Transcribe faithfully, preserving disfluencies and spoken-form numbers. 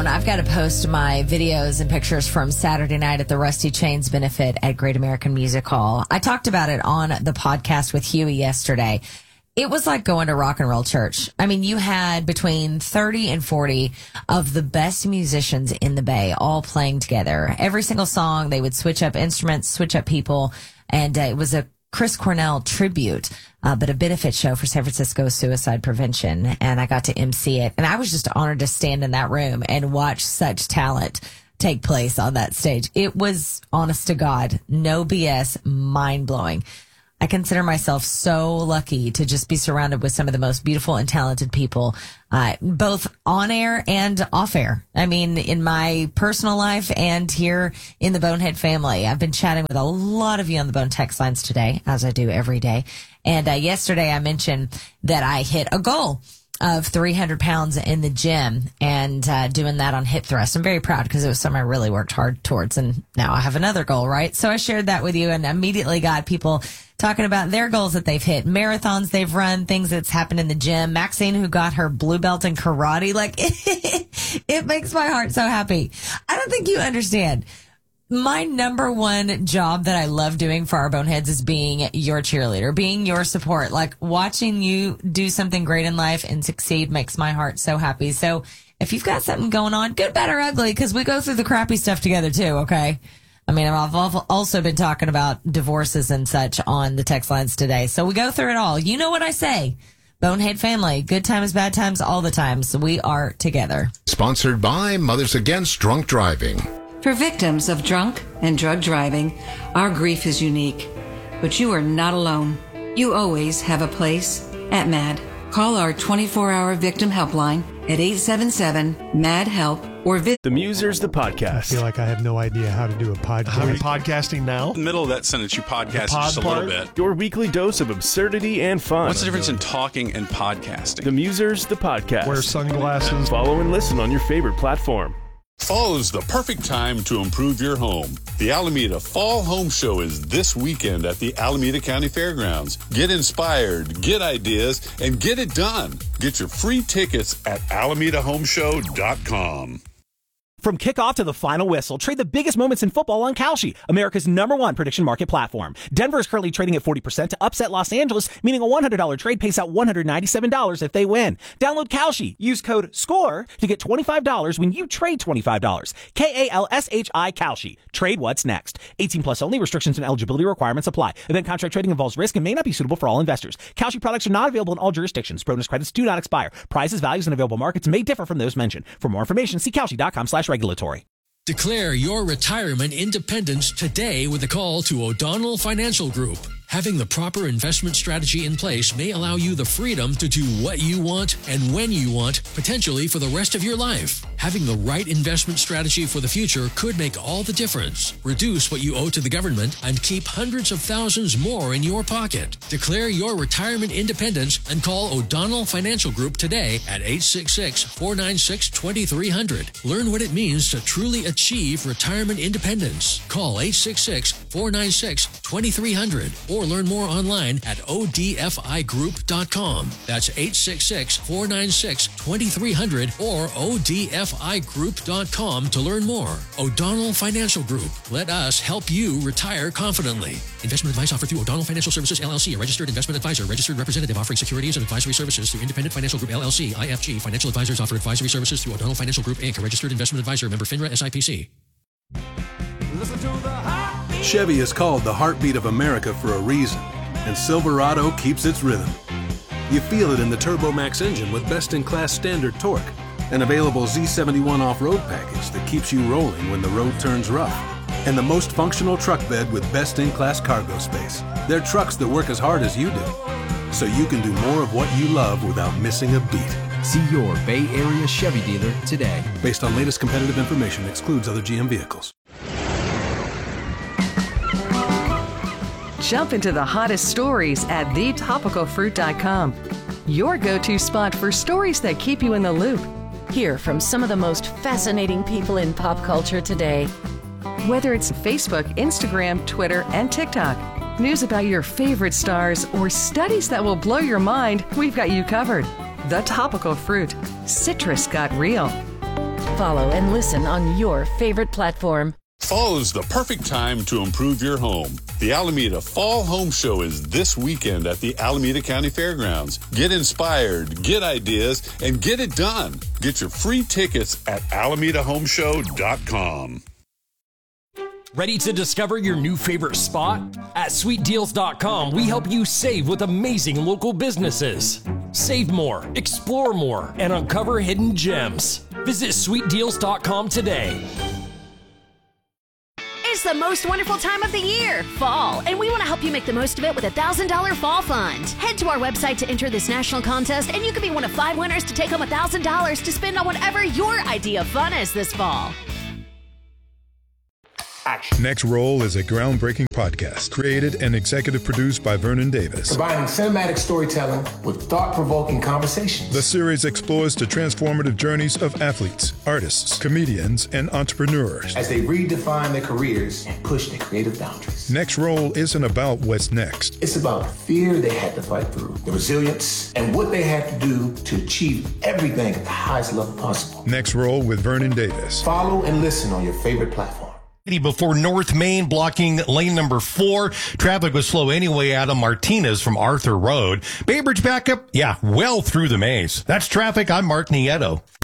phone, I've got to post my videos and pictures from Saturday night at the Rusty Chains benefit at Great American Music Hall. I talked about it on the podcast with Huey yesterday. It was like going to rock and roll church. I mean, you had between thirty and forty of the best musicians in the Bay all playing together. Every single song, they would switch up instruments, switch up people, and uh, it was a Chris Cornell tribute, uh, but a benefit show for San Francisco suicide prevention. And I got to M C it. And I was just honored to stand in that room and watch such talent take place on that stage. It was, honest to God, no B S, mind blowing. I consider myself so lucky to just be surrounded with some of the most beautiful and talented people, uh, both on air and off air. I mean, in my personal life and here in the Bonehead family. I've been chatting with a lot of you on the Bone text lines today, as I do every day. And uh, yesterday I mentioned that I hit a goal of three hundred pounds in the gym and uh, doing that on hip thrust. I'm very proud because it was something I really worked hard towards. And now I have another goal, right? So I shared that with you and immediately got people talking about their goals that they've hit, marathons they've run, things that's happened in the gym. Maxine, who got her blue belt in karate, like it, it makes my heart so happy. I don't think you understand. My number one job that I love doing for our Boneheads is being your cheerleader, being your support. Like watching you do something great in life and succeed makes my heart so happy. So if you've got something going on, good, bad, or ugly, because we go through the crappy stuff together too, okay? I mean, I've also been talking about divorces and such on the text lines today. So we go through it all. You know what I say. Bonehead family, good times, bad times, all the times. So we are together. Sponsored by Mothers Against Drunk Driving. For victims of drunk and drug driving, our grief is unique. But you are not alone. You always have a place at M A D. Call our twenty-four hour victim helpline at eight seven seven, M A D, HELP or visit The Musers, the podcast. I feel like I have no idea how to do a podcast. How are you podcasting now? In the middle of that sentence, you podcast just a little bit. Your weekly dose of absurdity and fun. What's the difference in talking and podcasting? The Musers, the podcast. Wear sunglasses. Follow and listen on your favorite platform. Fall is the perfect time to improve your home. The Alameda Fall Home Show is this weekend at the Alameda County Fairgrounds. Get inspired, get ideas, and get it done. Get your free tickets at alameda home show dot com. From kickoff to the final whistle, trade the biggest moments in football on Kalshi, America's number one prediction market platform. Denver is currently trading at forty percent to upset Los Angeles, meaning a one hundred dollars trade pays out one hundred ninety-seven dollars if they win. Download Kalshi. Use code SCORE to get twenty-five dollars when you trade twenty-five dollars. K A L S H I Kalshi. Trade what's next. eighteen plus only. Restrictions and eligibility requirements apply. Event contract trading involves risk and may not be suitable for all investors. Kalshi products are not available in all jurisdictions. Bonus credits do not expire. Prices, values, and available markets may differ from those mentioned. For more information, see Kalshi.com slash regulatory. Declare your retirement independence today with a call to O'Donnell Financial Group. Having the proper investment strategy in place may allow you the freedom to do what you want and when you want, potentially for the rest of your life. Having the right investment strategy for the future could make all the difference. Reduce what you owe to the government and keep hundreds of thousands more in your pocket. Declare your retirement independence and call O'Donnell Financial Group today at eight six six, four nine six, two three zero zero. Learn what it means to truly achieve retirement independence. Call eight six six, four nine six, two three zero zero or learn more online at O D F I group dot com. That's eight six six, four nine six, two three zero zero or O D F I group dot com to learn more. O'Donnell Financial Group. Let us help you retire confidently. Investment advice offered through O'Donnell Financial Services, L L C, a registered investment advisor, registered representative offering securities and advisory services through Independent Financial Group, L L C, I F G. Financial advisors offer advisory services through O'Donnell Financial Group, Incorporated, a registered investment advisor, member FINRA, S I P C. Chevy is called the heartbeat of America for a reason, and Silverado keeps its rhythm. You feel it in the TurboMax engine with best-in-class standard torque, an available Z seventy-one off-road package that keeps you rolling when the road turns rough, and the most functional truck bed with best-in-class cargo space. They're trucks that work as hard as you do, so you can do more of what you love without missing a beat. See your Bay Area Chevy dealer today. Based on latest competitive information, excludes other G M vehicles. Jump into the hottest stories at the topical fruit dot com. Your go-to spot for stories that keep you in the loop. Hear from some of the most fascinating people in pop culture today. Whether it's Facebook, Instagram, Twitter, and TikTok, news about your favorite stars, or studies that will blow your mind, we've got you covered. The Topical Fruit. Citrus got real. Follow and listen on your favorite platform. Fall is the perfect time to improve your home. The Alameda Fall Home Show is this weekend at the Alameda County Fairgrounds. Get inspired, get ideas, and get it done. Get your free tickets at alameda home show dot com. Ready to discover your new favorite spot? At sweet deals dot com, we help you save with amazing local businesses. Save more, explore more, and uncover hidden gems. Visit sweet deals dot com today. It's the most wonderful time of the year, fall, and we want to help you make the most of it with a one thousand dollars Fall Fund. Head to our website to enter this national contest, and you could be one of five winners to take home one thousand dollars to spend on whatever your idea of fun is this fall. Next Roll is a groundbreaking podcast created and executive produced by Vernon Davis. Combining cinematic storytelling with thought-provoking conversations. The series explores the transformative journeys of athletes, artists, comedians, and entrepreneurs as they redefine their careers and push their creative boundaries. Next Roll isn't about what's next. It's about the fear they had to fight through, the resilience, and what they had to do to achieve everything at the highest level possible. Next Roll with Vernon Davis. Follow and listen on your favorite platform. Before North Main, blocking lane number four. Traffic was slow anyway out of Martinez from Arthur Road. Bay Bridge backup, yeah, well through the maze. That's traffic. I'm Mark Nieto.